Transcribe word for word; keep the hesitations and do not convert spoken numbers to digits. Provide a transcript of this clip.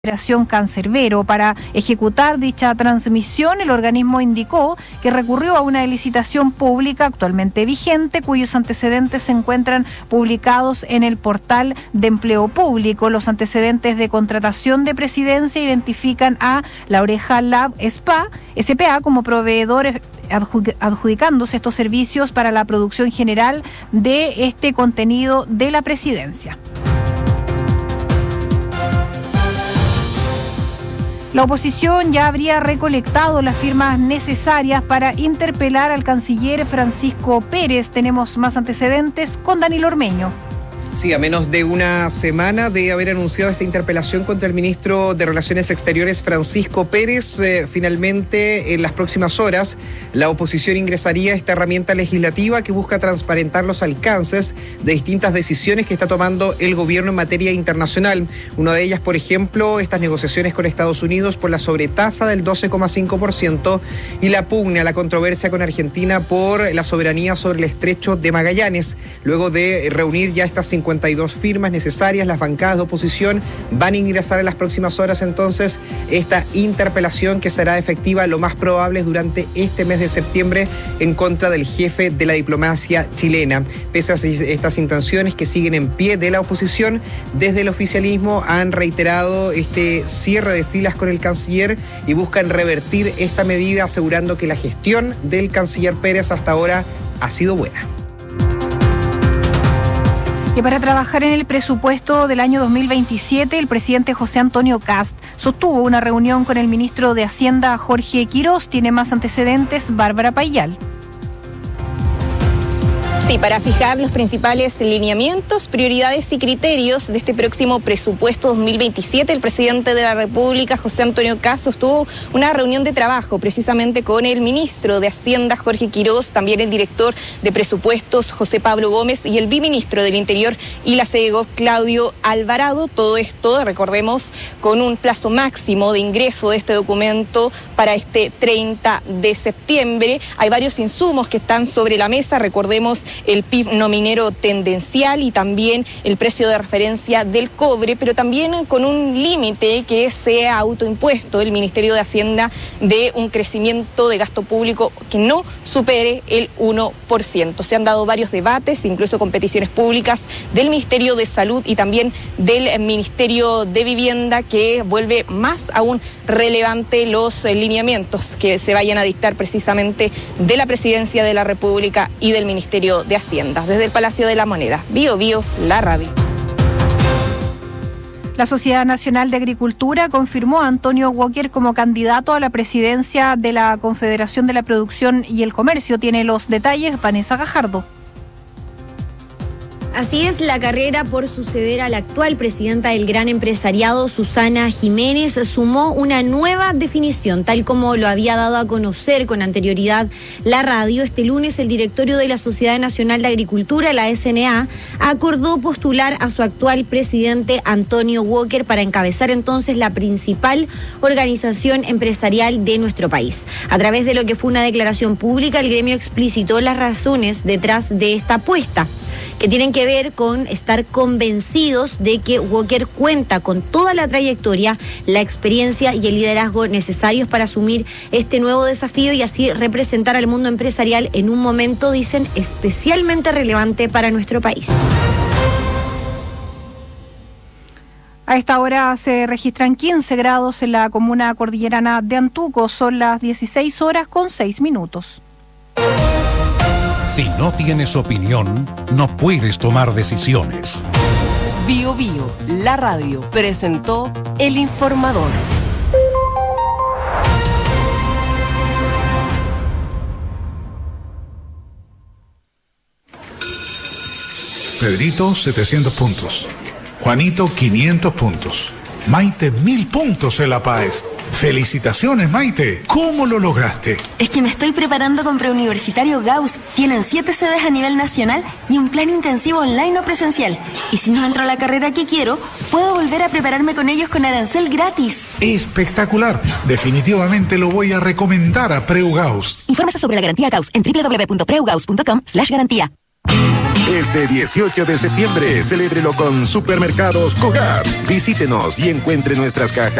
Operación Cancerbero. Para ejecutar dicha transmisión, el organismo indicó que recurrió a una licitación pública actualmente vigente, cuyos antecedentes se encuentran publicados en el portal de empleo público. Los antecedentes de contratación de Presidencia identifican a La Oreja Lab S P A, S P A como proveedor adjudicándose estos servicios para la producción general de este contenido de la Presidencia. La oposición ya habría recolectado las firmas necesarias para interpelar al canciller Francisco Pérez. Tenemos más antecedentes con Danilo Ormeño. Sí, a menos de una semana de haber anunciado esta interpelación contra el ministro de Relaciones Exteriores, Francisco Pérez, eh, finalmente en las próximas horas la oposición ingresaría a esta herramienta legislativa que busca transparentar los alcances de distintas decisiones que está tomando el gobierno en materia internacional. Una de ellas, por ejemplo, estas negociaciones con Estados Unidos por la sobretasa del doce coma cinco por ciento y la pugna, la controversia con Argentina por la soberanía sobre el estrecho de Magallanes. Luego de reunir ya estas cincuenta y dos firmas necesarias, las bancadas de oposición van a ingresar en las próximas horas entonces esta interpelación que será efectiva lo más probable durante este mes de septiembre en contra del jefe de la diplomacia chilena. Pese a estas intenciones que siguen en pie de la oposición, desde el oficialismo han reiterado este cierre de filas con el canciller y buscan revertir esta medida asegurando que la gestión del canciller Pérez hasta ahora ha sido buena. Que para trabajar en el presupuesto del año dos mil veintisiete, el presidente José Antonio Kast sostuvo una reunión con el ministro de Hacienda, Jorge Quiroz. Tiene más antecedentes, Bárbara Payal. Sí, para fijar los principales lineamientos, prioridades y criterios de este próximo presupuesto dos mil veintisiete, el presidente de la República, José Antonio Kast, sostuvo una reunión de trabajo precisamente con el ministro de Hacienda, Jorge Quiroz, también el director de presupuestos, José Pablo Gómez, y el biministro del Interior y la SEGOV, Claudio Alvarado. Todo esto, recordemos, con un plazo máximo de ingreso de este documento para este treinta de septiembre. Hay varios insumos que están sobre la mesa, recordemos el P I B no minero tendencial y también el precio de referencia del cobre, pero también con un límite que sea autoimpuesto el Ministerio de Hacienda de un crecimiento de gasto público que no supere el uno por ciento. Se han dado varios debates, incluso con peticiones públicas del Ministerio de Salud y también del Ministerio de Vivienda, que vuelve más aún relevante los lineamientos que se vayan a dictar precisamente de la Presidencia de la República y del Ministerio de Hacienda. Desde el Palacio de la Moneda, Bio Bio, la radio. La Sociedad Nacional de Agricultura confirmó a Antonio Walker como candidato a la presidencia de la Confederación de la Producción y el Comercio. Tiene los detalles Vanessa Gajardo. Así es, la carrera por suceder a la actual presidenta del Gran Empresariado, Susana Jiménez, sumó una nueva definición, tal como lo había dado a conocer con anterioridad la radio. Este lunes el directorio de la Sociedad Nacional de Agricultura, la S N A, acordó postular a su actual presidente, Antonio Walker, para encabezar entonces la principal organización empresarial de nuestro país. A través de lo que fue una declaración pública, el gremio explicitó las razones detrás de esta apuesta, que tienen que ver con estar convencidos de que Walker cuenta con toda la trayectoria, la experiencia y el liderazgo necesarios para asumir este nuevo desafío y así representar al mundo empresarial en un momento, dicen, especialmente relevante para nuestro país. A esta hora se registran quince grados en la comuna cordillerana de Antuco. Son las dieciséis horas con seis minutos. Si no tienes opinión, no puedes tomar decisiones. Bio Bio, la radio, presentó El Informador. Pedrito, setecientos puntos. Juanito, quinientos puntos. Maite, mil puntos en La Paz. ¡Felicitaciones, Maite! ¿Cómo lo lograste? Es que me estoy preparando con Preuniversitario Gauss. Tienen siete sedes a nivel nacional y un plan intensivo online o presencial. Y si no entro a la carrera que quiero, puedo volver a prepararme con ellos con arancel gratis. ¡Espectacular! Definitivamente lo voy a recomendar a Preu Gauss. Infórmese sobre la garantía Gauss en doble u doble u doble u punto preu gauss punto com slash garantía. Este dieciocho de septiembre, celébrelo con Supermercados Cogat. Visítenos y encuentre nuestras cajas